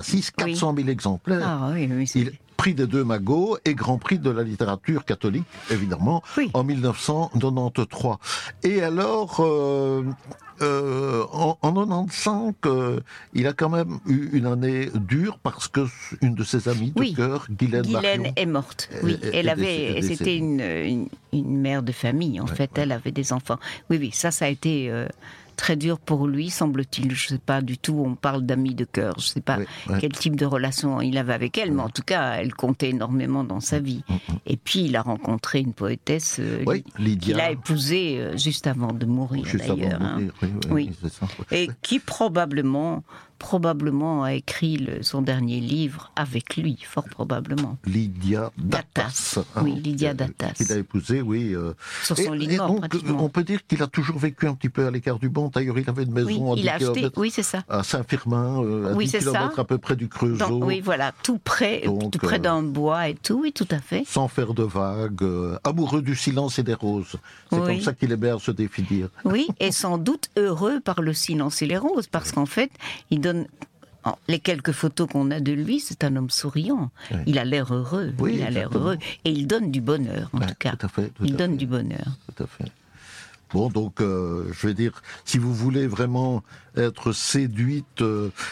exercice, 400 000 exemplaires. Ah oui, oui, c'est... Prix des deux magots et Grand Prix de la littérature catholique, évidemment, en 1993. Et alors, en 95, il a quand même eu une année dure parce que une de ses amies de cœur, Guylaine Marion, est morte. Oui, c'était une mère de famille, en fait. Elle avait des enfants. Oui, ça a été... très dur pour lui, semble-t-il. Je ne sais pas du tout, on parle d'amis de cœur. Je ne sais pas quel type de relation il avait avec elle, mais en tout cas, elle comptait énormément dans sa vie. Et puis, il a rencontré une poétesse qu'il a épousée juste avant de mourir, d'ailleurs. C'est ça. Et qui probablement a écrit son dernier livre avec lui, fort probablement. Lydia Datas. Lydia Datas. Qu'il a épousé, sur son lit de mort, donc, pratiquement. on peut dire qu'il a toujours vécu un petit peu à l'écart du monde. D'ailleurs, il avait une maison c'est ça. à Saint-Firmin, à 10 km à peu près du Creusot. Tout près d'un bois et tout, oui, tout à fait. Sans faire de vagues, amoureux du silence et des roses. C'est comme ça qu'il aimait à se définir. Oui, et sans doute heureux par le silence et les roses, parce qu'en fait, il donne... Les quelques photos qu'on a de lui, c'est un homme souriant. Il a l'air heureux. Et il donne du bonheur, en tout cas. Il donne du bonheur. Tout à fait. Bon, donc, je vais dire, si vous voulez vraiment être séduite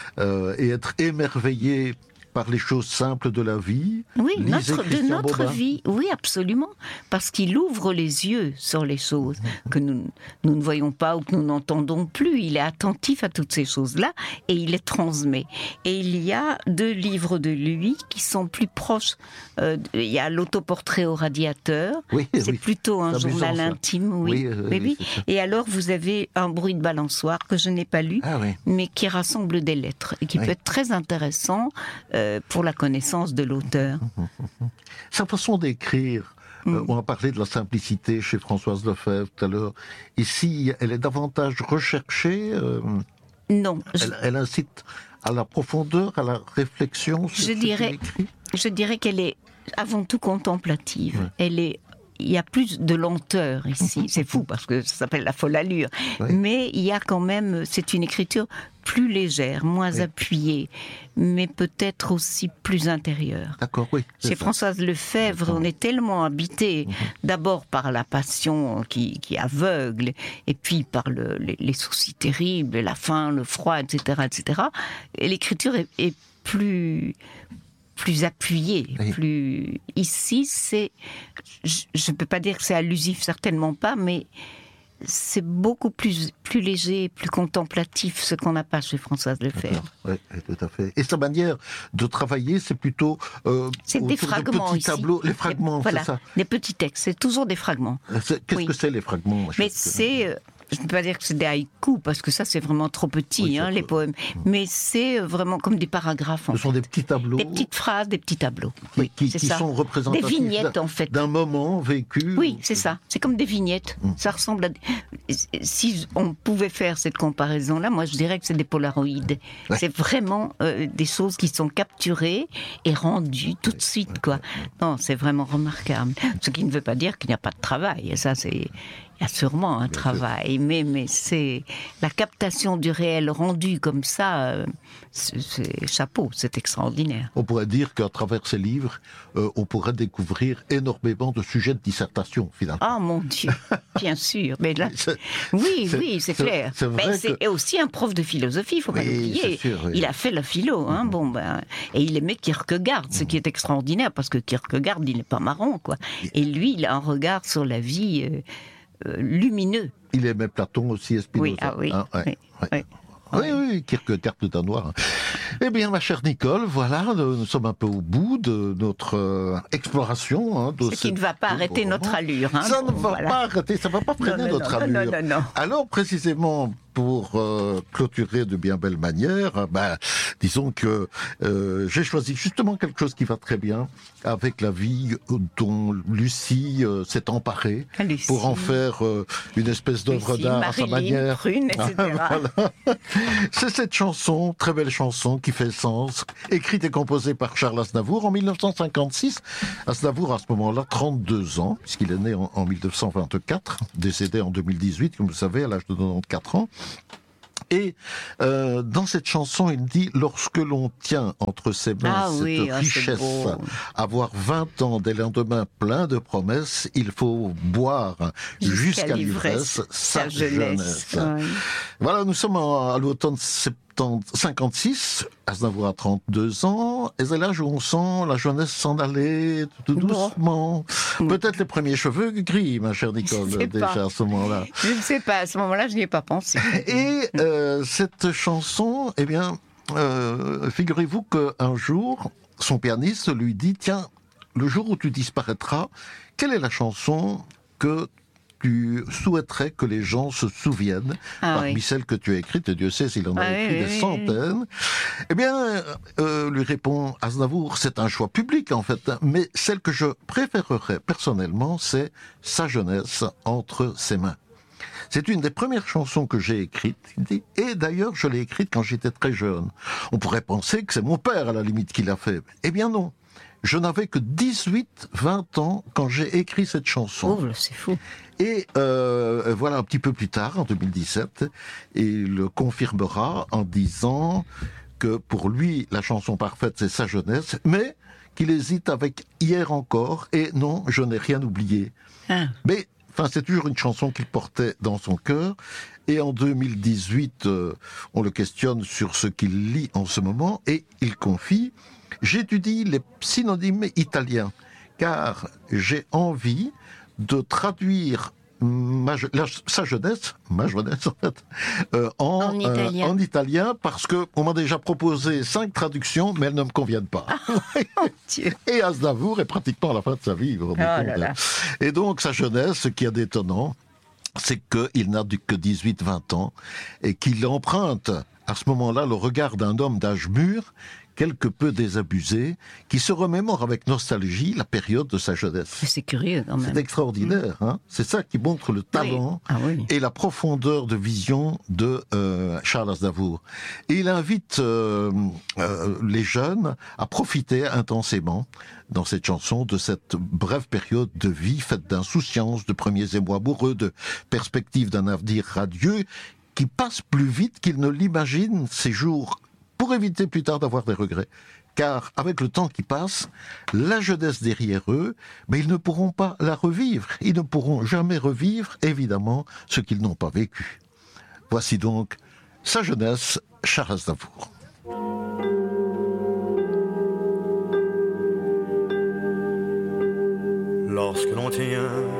et être émerveillée par les choses simples de la vie. Oui, de notre vie, oui, absolument. Parce qu'il ouvre les yeux sur les choses que nous ne voyons pas ou que nous n'entendons plus. Il est attentif à toutes ces choses-là et il les transmet. Et il y a 2 livres de lui qui sont plus proches. Il y a l'autoportrait au radiateur. C'est plutôt un journal intime. Oui. Et alors, vous avez Un bruit de balançoire que je n'ai pas lu, mais qui rassemble des lettres et qui peut être très intéressant pour la connaissance de l'auteur. Sa façon d'écrire, on a parlé de la simplicité chez Françoise Lefebvre tout à l'heure. Ici, elle est davantage recherchée. Non. Elle incite à la profondeur, à la réflexion sur ce qu'elle écrit. Je dirais qu'elle est avant tout contemplative. Il y a plus de lenteur ici. C'est fou parce que ça s'appelle la folle allure. Mais il y a quand même, c'est une écriture plus légère, moins appuyée, mais peut-être aussi plus intérieure. D'accord, Chez Françoise Lefebvre, on est tellement habité, d'abord par la passion qui aveugle, et puis par les soucis terribles, la faim, le froid, etc., etc. Et l'écriture est plus appuyé, plus... Ici, je ne peux pas dire que c'est allusif, certainement pas, mais c'est beaucoup plus léger, plus contemplatif, ce qu'on n'a pas chez Françoise Lefebvre. Oui, tout à fait. Et sa manière de travailler, c'est plutôt... c'est des fragments ici. Tableaux, les fragments, c'est ça. Des petits textes, c'est toujours des fragments. Qu'est-ce que c'est, les fragments? Mais c'est... Je ne peux pas dire que c'est des haïkus, parce que ça, c'est vraiment trop petit, les poèmes. Mais c'est vraiment comme des paragraphes, Ce sont des petits tableaux. Des petites phrases, des petits tableaux. Qui sont représentatifs des vignettes, en fait. D'un moment vécu. Oui, c'est ça. C'est comme des vignettes. Ça ressemble à... Si on pouvait faire cette comparaison-là, moi, je dirais que c'est des polaroïdes. C'est vraiment des choses qui sont capturées et rendues tout de suite, quoi. Non, c'est vraiment remarquable. Ce qui ne veut pas dire qu'il n'y a pas de travail. Et ça, c'est... Il y a sûrement un travail, mais c'est la captation du réel rendu comme ça, c'est chapeau, c'est extraordinaire. On pourrait dire qu'à travers ces livres, on pourrait découvrir énormément de sujets de dissertation, finalement. Ah, mon Dieu, bien sûr. Mais là, oui, c'est clair. C'est aussi un prof de philosophie, il ne faut pas l'oublier. Il a fait la philo, et il aimait Kierkegaard, ce qui est extraordinaire, parce que Kierkegaard, il n'est pas marrant, quoi. Et lui, il a un regard sur la vie... lumineux. Il aimait Platon aussi, et Spinoza. Oui, Kierkegaard de Danois. Eh bien, ma chère Nicole, voilà, nous sommes un peu au bout de notre exploration. Ce qui ne va pas arrêter notre allure. Ça ne va pas arrêter, ça ne va pas freiner notre allure. Non. Alors, précisément, pour clôturer de bien belle manière, disons que j'ai choisi justement quelque chose qui va très bien avec la vie dont Lucie s'est emparée pour en faire une espèce d'œuvre d'art à sa manière. Prune, etc. Voilà. C'est cette chanson, très belle chanson, qui fait sens, écrite et composée par Charles Aznavour en 1956. Aznavour, à ce moment-là, 32 ans, puisqu'il est né en 1924, décédé en 2018, comme vous savez, à l'âge de 94 ans. Et dans cette chanson, il dit « Lorsque l'on tient entre ses mains cette richesse, avoir 20 ans des lendemains pleins de promesses, il faut boire jusqu'à l'ivresse sa jeunesse. » Voilà, nous sommes à l'automne 56, Aznavour a 32 ans, et c'est l'âge où on sent la jeunesse s'en aller tout doucement. Peut-être les premiers cheveux gris, ma chère Nicole, déjà à ce moment-là. Je ne sais pas, à ce moment-là, je n'y ai pas pensé. Et cette chanson, eh bien, figurez-vous qu'un jour, son pianiste lui dit « Tiens, le jour où tu disparaîtras, quelle est la chanson que tu souhaiterais que les gens se souviennent parmi celles que tu as écrites, et Dieu sait s'il en a écrit des centaines. Eh bien, lui répond Aznavour, c'est un choix public en fait, mais celle que je préférerais personnellement, c'est Sa jeunesse entre ses mains. C'est une des premières chansons que j'ai écrites, et d'ailleurs je l'ai écrite quand j'étais très jeune. On pourrait penser que c'est mon père à la limite qui l'a fait. Eh bien non. Je n'avais que 18-20 ans quand j'ai écrit cette chanson. Oh, c'est fou. Et voilà, un petit peu plus tard, en 2017, il le confirmera en disant que pour lui, la chanson parfaite, c'est Sa jeunesse, mais qu'il hésite avec Hier encore, et non, je n'ai rien oublié. Mais enfin, c'est toujours une chanson qu'il portait dans son cœur. Et en 2018, on le questionne sur ce qu'il lit en ce moment, et il confie « J'étudie les synonymes italiens, car j'ai envie de traduire sa jeunesse, ma jeunesse en fait, en italien, parce qu'on m'a déjà proposé 5 traductions, mais elles ne me conviennent pas. Et Aznavour est pratiquement à la fin de sa vie. Et donc sa jeunesse, ce qui est d'étonnant, c'est qu'il n'a que 18-20 ans, et qu'il emprunte à ce moment-là le regard d'un homme d'âge mûr, quelque peu désabusé, qui se remémore avec nostalgie la période de sa jeunesse. C'est curieux quand même. C'est extraordinaire, hein. C'est ça qui montre le talent et la profondeur de vision de Charles Aznavour. Et il invite les jeunes à profiter intensément dans cette chanson de cette brève période de vie faite d'insouciance, de premiers émois amoureux, de perspectives d'un avenir radieux qui passe plus vite qu'ils ne l'imaginent ces jours, pour éviter plus tard d'avoir des regrets. Car avec le temps qui passe, la jeunesse derrière eux, mais ils ne pourront pas la revivre. Ils ne pourront jamais revivre, évidemment, ce qu'ils n'ont pas vécu. Voici donc Sa jeunesse, Charles Aznavour. Lorsque l'on tient